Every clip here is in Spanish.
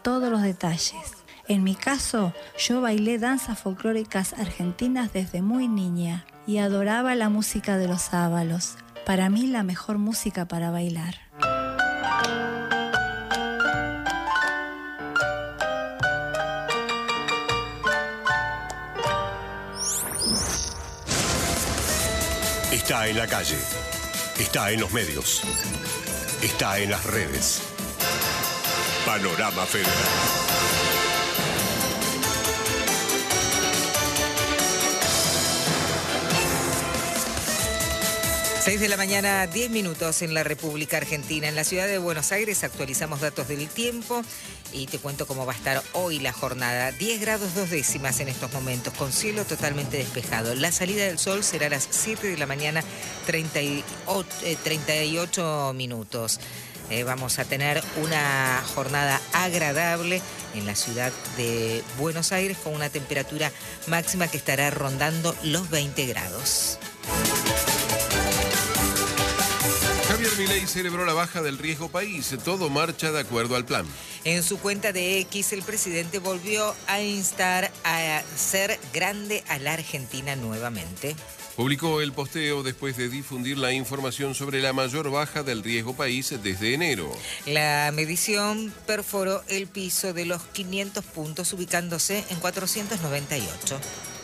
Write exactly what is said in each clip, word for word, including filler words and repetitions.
todos los detalles. En mi caso, yo bailé danzas folclóricas argentinas desde muy niña y adoraba la música de los ábalos. Para mí, la mejor música para bailar. Está en la calle, está en los medios, está en las redes. Panorama Federal. seis de la mañana, diez minutos en la República Argentina. En la ciudad de Buenos Aires actualizamos datos del tiempo y te cuento cómo va a estar hoy la jornada. diez grados dos décimas en estos momentos, con cielo totalmente despejado. La salida del sol será a las siete de la mañana, treinta y ocho minutos. Eh, vamos a tener una jornada agradable en la ciudad de Buenos Aires con una temperatura máxima que estará rondando los veinte grados. Javier Milei celebró la baja del riesgo país. Todo marcha de acuerdo al plan. En su cuenta de X, el presidente volvió a instar a ser grande a la Argentina nuevamente. Publicó el posteo después de difundir la información sobre la mayor baja del riesgo país desde enero. La medición perforó el piso de los quinientos puntos, ubicándose en cuatrocientos noventa y ocho.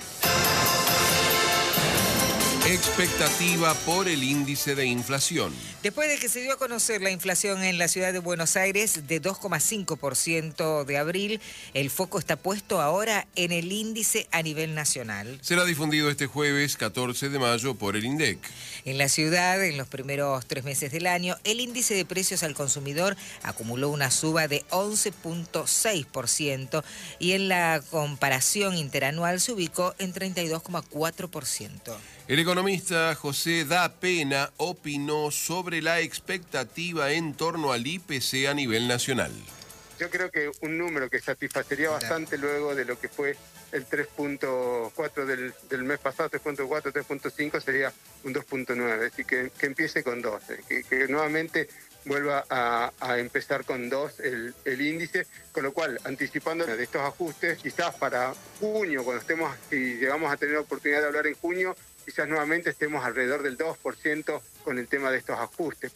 Expectativa por el índice de inflación. Después de que se dio a conocer la inflación en la ciudad de Buenos Aires de dos coma cinco por ciento de abril, el foco está puesto ahora en el índice a nivel nacional. Será difundido este jueves catorce de mayo por el INDEC. En la ciudad, en los primeros tres meses del año, el índice de precios al consumidor acumuló una suba de once coma seis por ciento y en la comparación interanual se ubicó en treinta y dos coma cuatro por ciento. El economista José Da Pena opinó sobre la expectativa en torno al I P C a nivel nacional. Yo creo que un número que satisfacería bastante luego de lo que fue el tres punto cuatro del, del mes pasado, tres punto cuatro, tres punto cinco, sería un dos punto nueve. Así que, que empiece con dos, que, que nuevamente vuelva a, a empezar con dos el, el índice, con lo cual, anticipando de estos ajustes, quizás para junio, cuando estemos, si llegamos a tener la oportunidad de hablar en junio, quizás nuevamente estemos alrededor del dos por ciento con el tema de estos ajustes.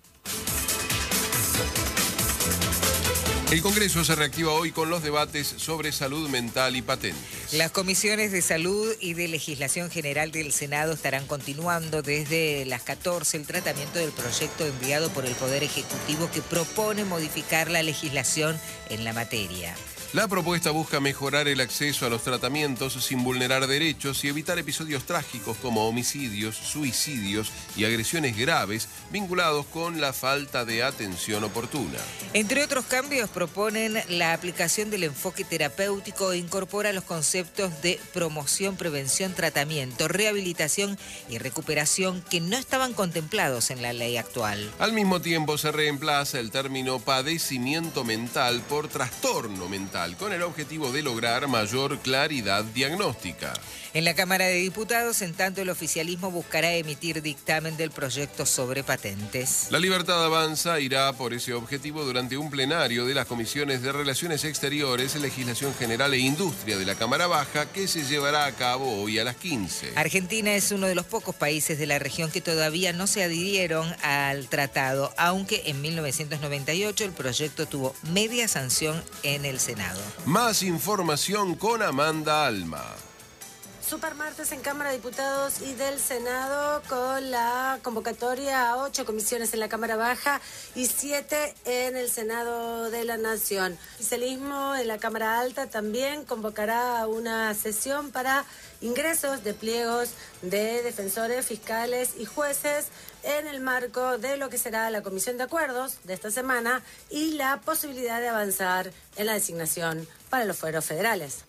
El Congreso se reactiva hoy con los debates sobre salud mental y patentes. Las comisiones de salud y de legislación general del Senado estarán continuando desde las catorce el tratamiento del proyecto enviado por el Poder Ejecutivo que propone modificar la legislación en la materia. La propuesta busca mejorar el acceso a los tratamientos sin vulnerar derechos y evitar episodios trágicos como homicidios, suicidios y agresiones graves vinculados con la falta de atención oportuna. Entre otros cambios, proponen la aplicación del enfoque terapéutico e incorpora los conceptos de promoción, prevención, tratamiento, rehabilitación y recuperación que no estaban contemplados en la ley actual. Al mismo tiempo, se reemplaza el término padecimiento mental por trastorno mental, con el objetivo de lograr mayor claridad diagnóstica. En la Cámara de Diputados, en tanto, el oficialismo buscará emitir dictamen del proyecto sobre patentes. La Libertad Avanza irá por ese objetivo durante un plenario de las Comisiones de Relaciones Exteriores, Legislación General e Industria de la Cámara Baja, que se llevará a cabo hoy a las quince. Argentina es uno de los pocos países de la región que todavía no se adhirieron al tratado, aunque en mil novecientos noventa y ocho el proyecto tuvo media sanción en el Senado. Más información con Amanda Alma. Supermartes en Cámara de Diputados y del Senado con la convocatoria a ocho comisiones en la Cámara Baja y siete en el Senado de la Nación. El oficialismo en la Cámara Alta también convocará una sesión para ingresos de pliegos de defensores, fiscales y jueces en el marco de lo que será la Comisión de Acuerdos de esta semana y la posibilidad de avanzar en la designación para los fueros federales.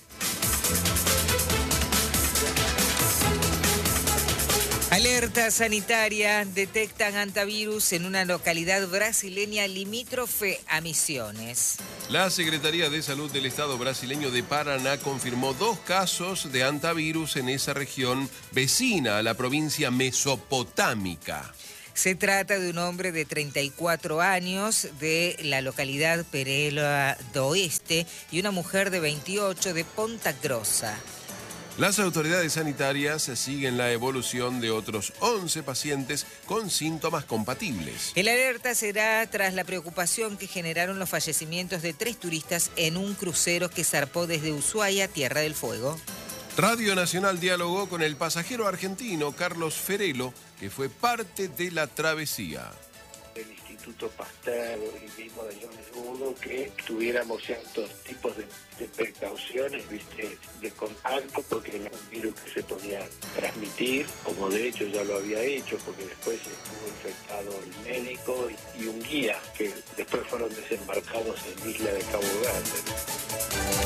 Alerta sanitaria, detectan hantavirus en una localidad brasileña limítrofe a Misiones. La Secretaría de Salud del Estado brasileño de Paraná confirmó dos casos de hantavirus en esa región vecina a la provincia mesopotámica. Se trata de un hombre de treinta y cuatro años de la localidad Perelva do Oeste y una mujer de veintiocho de Ponta Grossa. Las autoridades sanitarias siguen la evolución de otros once pacientes con síntomas compatibles. El alerta será tras la preocupación que generaron los fallecimientos de tres turistas en un crucero que zarpó desde Ushuaia, Tierra del Fuego. Radio Nacional dialogó con el pasajero argentino Carlos Ferelo, que fue parte de la travesía. El Instituto Pasteur y mismo de Johannesburgo, que tuviéramos ciertos tipos de, de precauciones, viste, de contacto, porque era un virus que se podía transmitir, como de hecho ya lo había hecho, porque después estuvo infectado el médico y, y un guía, que después fueron desembarcados en Isla de Cabo Verde.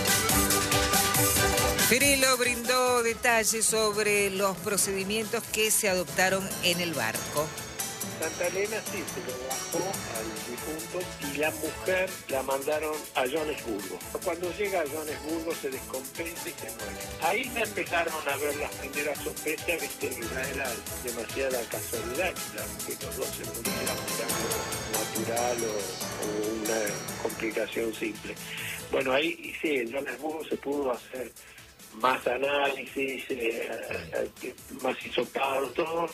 Ferelo brindó detalles sobre los procedimientos que se adoptaron en el barco. Santa Elena sí, se lo bajó al difunto y la mujer la mandaron a Johannesburgo. Cuando llega a Johannesburgo se descompensa y se muere. Ahí me empezaron a ver las primeras sospechas, viste, que no era demasiada casualidad, que los dos se murieran por algo natural o, o una complicación simple. Bueno, ahí sí, en Johannesburgo se pudo hacer más análisis, eh, más hisopados, todo.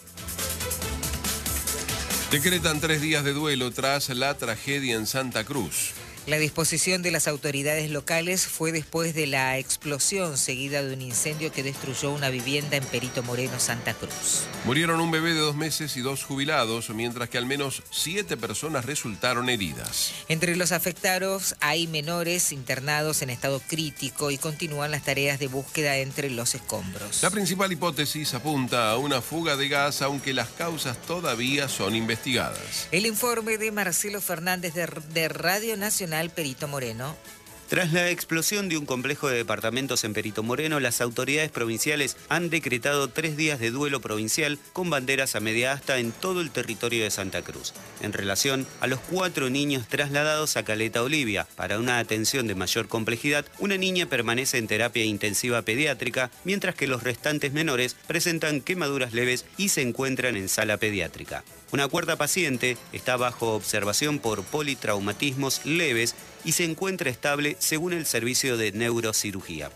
Decretan tres días de duelo tras la tragedia en Santa Cruz. La disposición de las autoridades locales fue después de la explosión seguida de un incendio que destruyó una vivienda en Perito Moreno, Santa Cruz. Murieron un bebé de dos meses y dos jubilados, mientras que al menos siete personas resultaron heridas. Entre los afectados hay menores internados en estado crítico y continúan las tareas de búsqueda entre los escombros. La principal hipótesis apunta a una fuga de gas, aunque las causas todavía son investigadas. El informe de Marcelo Fernández de, de Radio Nacional Perito Moreno. Tras la explosión de un complejo de departamentos en Perito Moreno, las autoridades provinciales han decretado tres días de duelo provincial con banderas a media asta en todo el territorio de Santa Cruz, en relación a los cuatro niños trasladados a Caleta Olivia. Para una atención de mayor complejidad, una niña permanece en terapia intensiva pediátrica, mientras que los restantes menores presentan quemaduras leves y se encuentran en sala pediátrica. Una cuarta paciente está bajo observación por politraumatismos leves y se encuentra estable según el servicio de neurocirugía.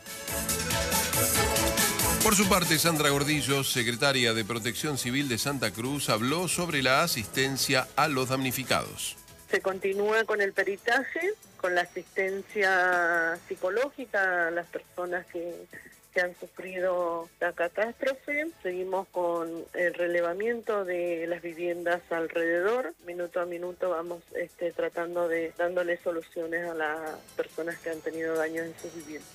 Por su parte, Sandra Gordillo, secretaria de Protección Civil de Santa Cruz, habló sobre la asistencia a los damnificados. Se continúa con el peritaje, con la asistencia psicológica a las personas que, que han sufrido la catástrofe. Seguimos con el relevamiento de las viviendas alrededor. Minuto a minuto vamos este, tratando de dándole soluciones a las personas que han tenido daños en sus viviendas.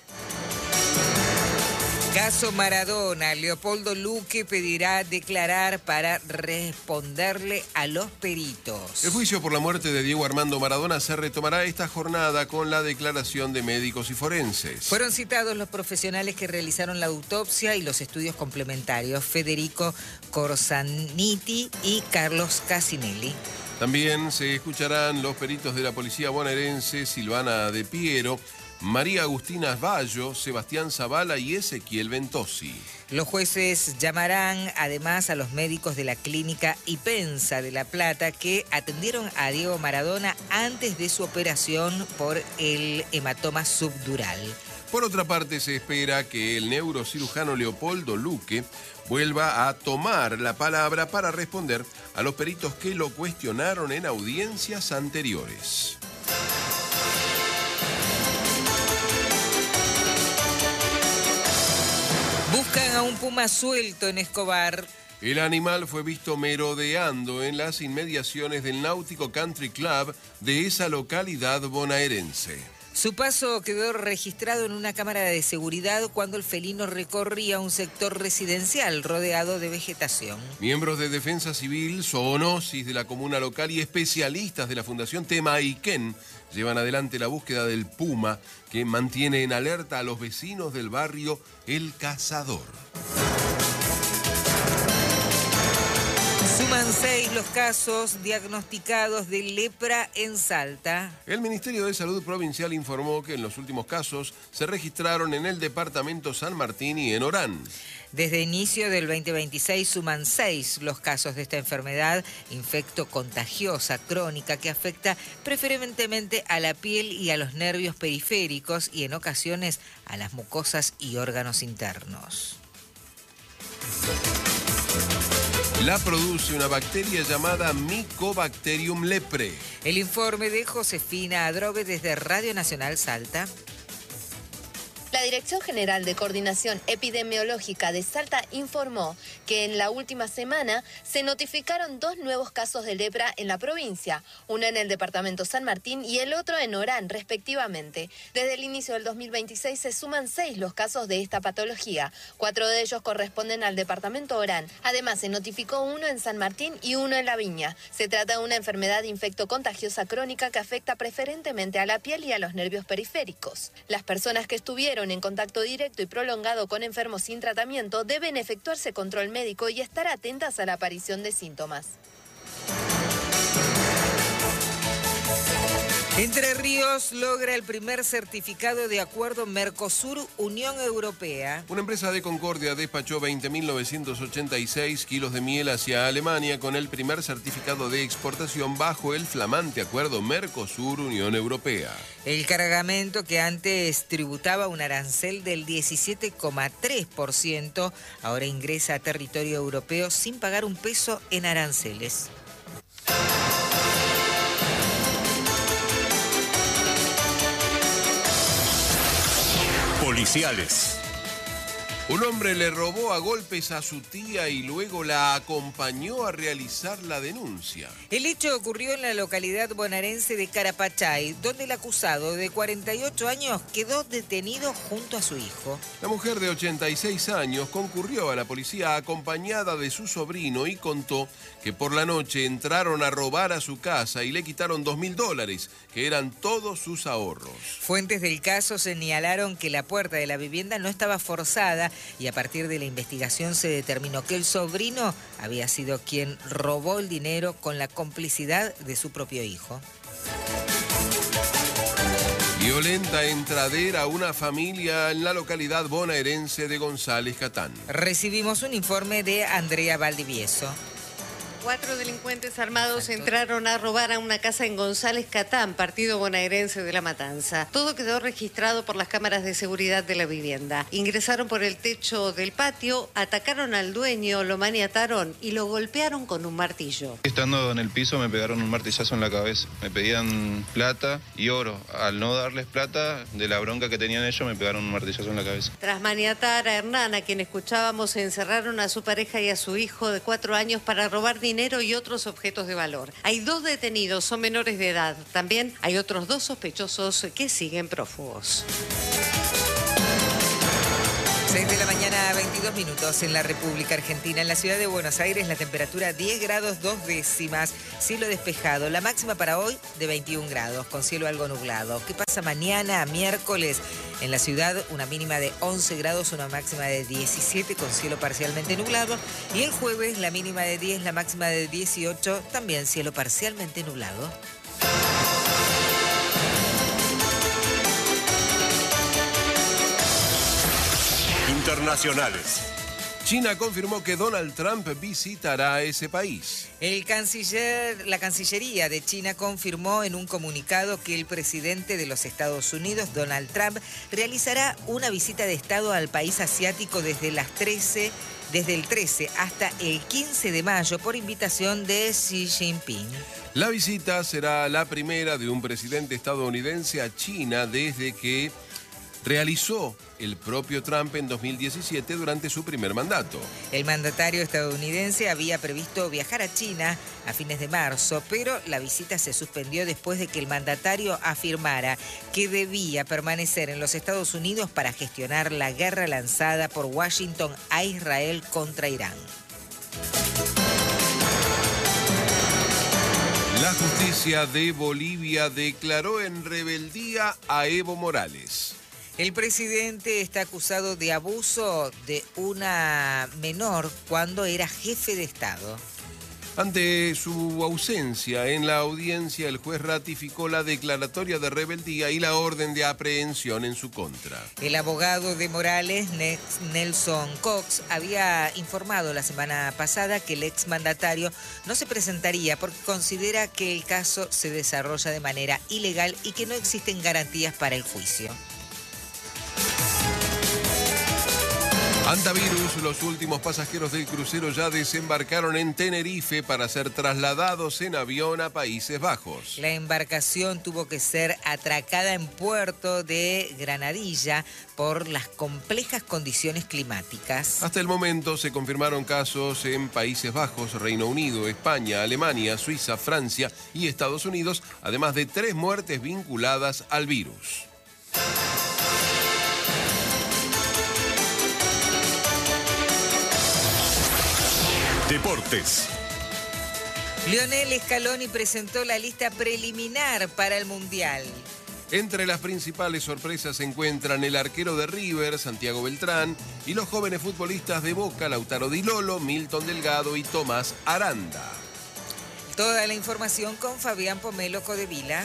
Caso Maradona, Leopoldo Luque pedirá declarar para responderle a los peritos. El juicio por la muerte de Diego Armando Maradona se retomará esta jornada con la declaración de médicos y forenses. Fueron citados los profesionales que realizaron la autopsia y los estudios complementarios, Federico Corsaniti y Carlos Casinelli. También se escucharán los peritos de la policía bonaerense, Silvana De Piero, María Agustina Bayo, Sebastián Zavala y Ezequiel Ventosi. Los jueces llamarán además a los médicos de la clínica Ipensa de La Plata que atendieron a Diego Maradona antes de su operación por el hematoma subdural. Por otra parte, se espera que el neurocirujano Leopoldo Luque vuelva a tomar la palabra para responder a los peritos que lo cuestionaron en audiencias anteriores. Buscan a un puma suelto en Escobar. El animal fue visto merodeando en las inmediaciones del Náutico Country Club de esa localidad bonaerense. Su paso quedó registrado en una cámara de seguridad cuando el felino recorría un sector residencial rodeado de vegetación. Miembros de Defensa Civil, zoonosis de la comuna local y especialistas de la Fundación Temaiken llevan adelante la búsqueda del puma, que mantiene en alerta a los vecinos del barrio El Cazador. Su Suman seis los casos diagnosticados de lepra en Salta. El Ministerio de Salud Provincial informó que en los últimos casos se registraron en el departamento San Martín y en Orán. Desde inicio del veinte veintiséis suman seis los casos de esta enfermedad infectocontagiosa crónica que afecta preferentemente a la piel y a los nervios periféricos y en ocasiones a las mucosas y órganos internos. La produce una bacteria llamada Mycobacterium lepre. El informe de Josefina Adrobe desde Radio Nacional Salta. La Dirección General de Coordinación Epidemiológica de Salta informó que en la última semana se notificaron dos nuevos casos de lepra en la provincia, uno en el departamento San Martín y el otro en Orán, respectivamente. Desde el inicio del dos mil veintiséis se suman seis los casos de esta patología. Cuatro de ellos corresponden al departamento Orán. Además, se notificó uno en San Martín y uno en La Viña. Se trata de una enfermedad infectocontagiosa crónica que afecta preferentemente a la piel y a los nervios periféricos. Las personas que estuvieron en contacto directo y prolongado con enfermos sin tratamiento deben efectuarse control médico y estar atentas a la aparición de síntomas. Entre Ríos logra el primer certificado de acuerdo Mercosur-Unión Europea. Una empresa de Concordia despachó veinte mil novecientos ochenta y seis kilos de miel hacia Alemania con el primer certificado de exportación bajo el flamante acuerdo Mercosur-Unión Europea. El cargamento, que antes tributaba un arancel del diecisiete coma tres por ciento, ahora ingresa a territorio europeo sin pagar un peso en aranceles. Policiales. Un hombre le robó a golpes a su tía y luego la acompañó a realizar la denuncia. El hecho ocurrió en la localidad bonaerense de Carapachay, donde el acusado de cuarenta y ocho años quedó detenido junto a su hijo. La mujer de ochenta y seis años concurrió a la policía acompañada de su sobrino y contó que por la noche entraron a robar a su casa y le quitaron dos mil dólares, que eran todos sus ahorros. Fuentes del caso señalaron que la puerta de la vivienda no estaba forzada y a partir de la investigación se determinó que el sobrino había sido quien robó el dinero con la complicidad de su propio hijo. Violenta entradera a una familia en la localidad bonaerense de González Catán. Recibimos un informe de Andrea Valdivieso. Cuatro delincuentes armados entraron a robar a una casa en González Catán, partido bonaerense de La Matanza. Todo quedó registrado por las cámaras de seguridad de la vivienda. Ingresaron por el techo del patio, atacaron al dueño, lo maniataron y lo golpearon con un martillo. Estando en el piso me pegaron un martillazo en la cabeza. Me pedían plata y oro. Al no darles plata, de la bronca que tenían ellos, me pegaron un martillazo en la cabeza. Tras maniatar a Hernán, a quien escuchábamos, encerraron a su pareja y a su hijo de cuatro años para robar dinero dinero y otros objetos de valor. Hay dos detenidos, son menores de edad. También hay otros dos sospechosos que siguen prófugos. seis de la mañana, veintidós minutos en la República Argentina. En la ciudad de Buenos Aires la temperatura diez grados dos décimas, cielo despejado. La máxima para hoy de veintiún grados, con cielo algo nublado. ¿Qué pasa mañana, miércoles? En la ciudad una mínima de once grados, una máxima de diecisiete con cielo parcialmente nublado. Y el jueves la mínima de diez, la máxima de dieciocho, también cielo parcialmente nublado. Internacionales. China confirmó que Donald Trump visitará ese país. El canciller, la Cancillería de China confirmó en un comunicado que el presidente de los Estados Unidos, Donald Trump, realizará una visita de Estado al país asiático desde las trece, desde el trece hasta el quince de mayo por invitación de Xi Jinping. La visita será la primera de un presidente estadounidense a China desde que realizó el propio Trump en dos mil diecisiete durante su primer mandato. El mandatario estadounidense había previsto viajar a China a fines de marzo, pero la visita se suspendió después de que el mandatario afirmara que debía permanecer en los Estados Unidos para gestionar la guerra lanzada por Washington a Israel contra Irán. La justicia de Bolivia declaró en rebeldía a Evo Morales. El presidente está acusado de abuso de una menor cuando era jefe de Estado. Ante su ausencia en la audiencia, el juez ratificó la declaratoria de rebeldía y la orden de aprehensión en su contra. El abogado de Morales, Nelson Cox, había informado la semana pasada que el exmandatario no se presentaría porque considera que el caso se desarrolla de manera ilegal y que no existen garantías para el juicio. Antavirus, los últimos pasajeros del crucero ya desembarcaron en Tenerife para ser trasladados en avión a Países Bajos. La embarcación tuvo que ser atracada en puerto de Granadilla por las complejas condiciones climáticas. Hasta el momento se confirmaron casos en Países Bajos, Reino Unido, España, Alemania, Suiza, Francia y Estados Unidos, además de tres muertes vinculadas al virus. Deportes. Lionel Scaloni presentó la lista preliminar para el Mundial. Entre las principales sorpresas se encuentran el arquero de River, Santiago Beltrán, y los jóvenes futbolistas de Boca, Lautaro Di Lolo, Milton Delgado y Tomás Aranda. Toda la información con Fabián Pomelo Codevila.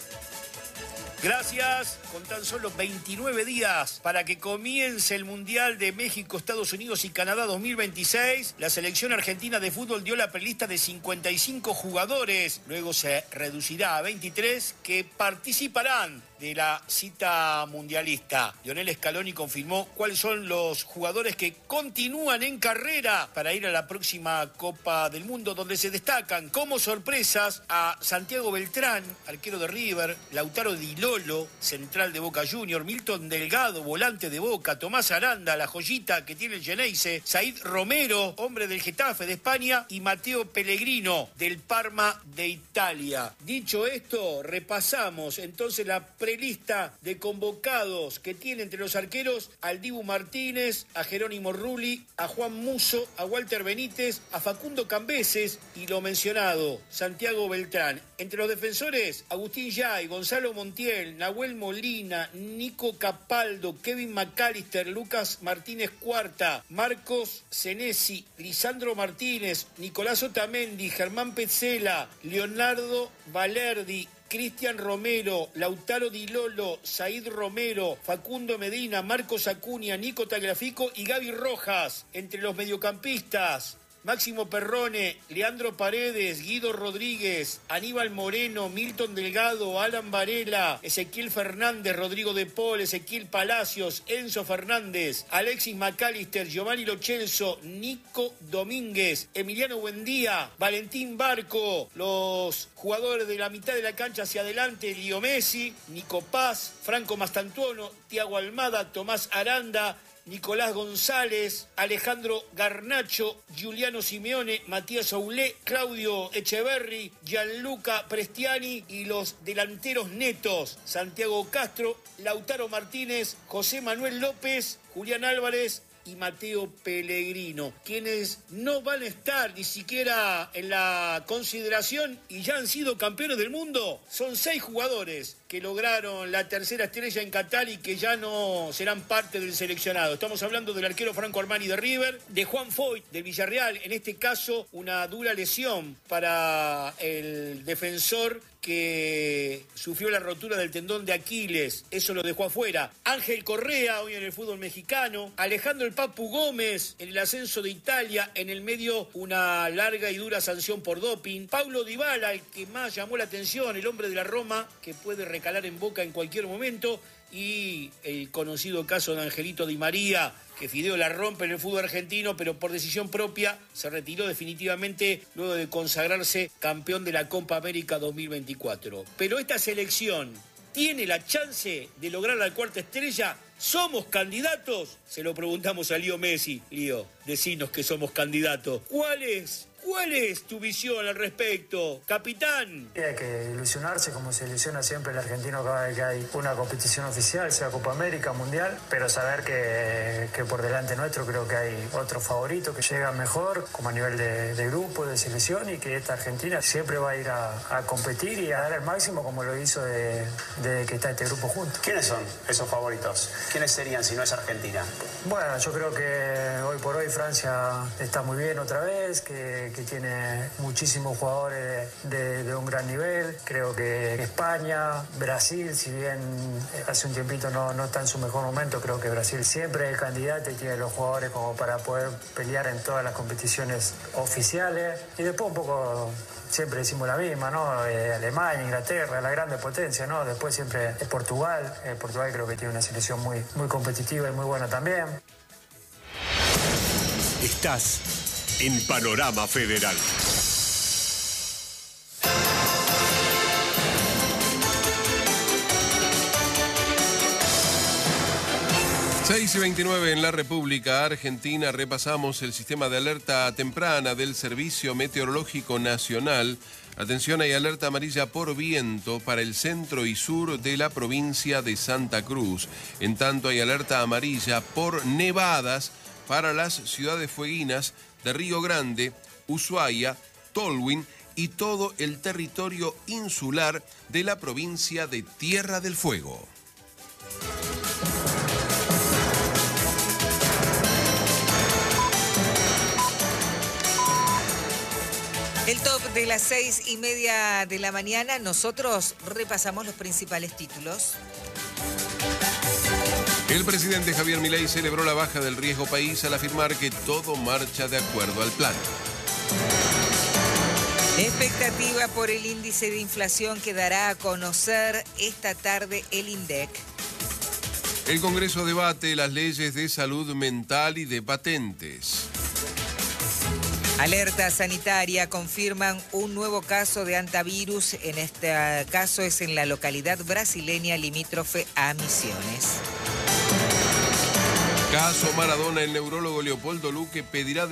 Gracias. Con tan solo veintinueve días para que comience el Mundial de México, Estados Unidos y Canadá dos mil veintiséis, la selección argentina de fútbol dio la prelista de cincuenta y cinco jugadores. Luego se reducirá a veintitrés que participarán de la cita mundialista. Lionel Scaloni confirmó cuáles son los jugadores que continúan en carrera para ir a la próxima Copa del Mundo, donde se destacan como sorpresas a Santiago Beltrán, arquero de River, Lautaro Di Lolo, central de Boca Juniors, Milton Delgado, volante de Boca, Tomás Aranda, la joyita que tiene el Geneise, Said Romero, hombre del Getafe de España, y Matteo Pellegrino, del Parma de Italia. Dicho esto, repasamos entonces la prelista de convocados que tiene entre los arqueros al Dibu Martínez, a Jerónimo Rulli, a Juan Musso, a Walter Benítez, a Facundo Cambeses y lo mencionado, Santiago Beltrán. Entre los defensores, Agustín Yay, Gonzalo Montiel, Nahuel Molina, Nico Capaldo, Kevin McAllister, Lucas Martínez Cuarta, Marcos Senesi, Lisandro Martínez, Nicolás Otamendi, Germán Petzela, Leonardo Valerdi, Cristian Romero, Lautaro Di Lolo, Said Romero, Facundo Medina, Marcos Acuña, Nico Tagliafico y Gaby Rojas. Entre los mediocampistas, Máximo Perrone, Leandro Paredes, Guido Rodríguez, Aníbal Moreno, Milton Delgado, Alan Varela, Ezequiel Fernández, Rodrigo de Paul, Ezequiel Palacios, Enzo Fernández, Alexis McAllister, Giovanni Lo Celso, Nico Domínguez, Emiliano Buendía, Valentín Barco, los jugadores de la mitad de la cancha hacia adelante, Leo Messi, Nico Paz, Franco Mastantuono, Tiago Almada, Tomás Aranda, Nicolás González, Alejandro Garnacho, Giuliano Simeone, Matías Aulé, Claudio Echeverri, Gianluca Prestiani y los delanteros netos, Santiago Castro, Lautaro Martínez, José Manuel López, Julián Álvarez y Matteo Pellegrino, quienes no van a estar ni siquiera en la consideración y ya han sido campeones del mundo. Son seis jugadores que lograron la tercera estrella en Qatar y que ya no serán parte del seleccionado. Estamos hablando del arquero Franco Armani de River, de Juan Foyt del Villarreal, en este caso una dura lesión para el defensor que sufrió la rotura del tendón de Aquiles, eso lo dejó afuera. Ángel Correa, hoy en el fútbol mexicano. Alejandro el Papu Gómez, en el ascenso de Italia, en el medio una larga y dura sanción por doping. Paulo Dybala, el que más llamó la atención, el hombre de la Roma, que puede recalar en Boca en cualquier momento. Y el conocido caso de Angelito Di María, que Fideo la rompe en el fútbol argentino, pero por decisión propia se retiró definitivamente luego de consagrarse campeón de la Copa América dos mil veinticuatro. Pero esta selección tiene la chance de lograr la cuarta estrella. ¿Somos candidatos? Se lo preguntamos a Leo Messi. Leo, decinos que somos candidatos. ¿Cuál es? ¿Cuál es tu visión al respecto, capitán? Hay que ilusionarse como se ilusiona siempre el argentino cada vez que hay una competición oficial, sea Copa América, Mundial, pero saber que, que por delante nuestro creo que hay otros favoritos que llegan mejor, como a nivel de, de grupo, de selección, y que esta Argentina siempre va a ir a, a competir y a dar el máximo como lo hizo de, de que está este grupo junto. ¿Quiénes son esos favoritos? ¿Quiénes serían si no es Argentina? Bueno, yo creo que hoy por hoy Francia está muy bien otra vez, que que tiene muchísimos jugadores de, de, de un gran nivel. Creo que España, Brasil, si bien hace un tiempito no, no está en su mejor momento, creo que Brasil siempre es el candidato y tiene los jugadores como para poder pelear en todas las competiciones oficiales. Y después un poco... Siempre decimos la misma, ¿no? Eh, Alemania, Inglaterra, la grande potencia, ¿no? Después siempre es Portugal. Eh, Portugal creo que tiene una selección muy, muy competitiva y muy buena también. Estás en Panorama Federal. seis y veintinueve en la República Argentina. Repasamos el sistema de alerta temprana del Servicio Meteorológico Nacional. Atención, hay alerta amarilla por viento para el centro y sur de la provincia de Santa Cruz. En tanto, hay alerta amarilla por nevadas para las ciudades fueguinas de Río Grande, Ushuaia, Tolwyn y todo el territorio insular de la provincia de Tierra del Fuego. El top de las seis y media de la mañana, nosotros repasamos los principales títulos. El presidente Javier Milei celebró la baja del riesgo país al afirmar que todo marcha de acuerdo al plan. Expectativa por el índice de inflación que dará a conocer esta tarde el INDEC. El Congreso debate las leyes de salud mental y de patentes. Alerta sanitaria, confirman un nuevo caso de hantavirus. En este caso es en la localidad brasileña limítrofe a Misiones. Caso Maradona, el neurólogo Leopoldo Luque pedirá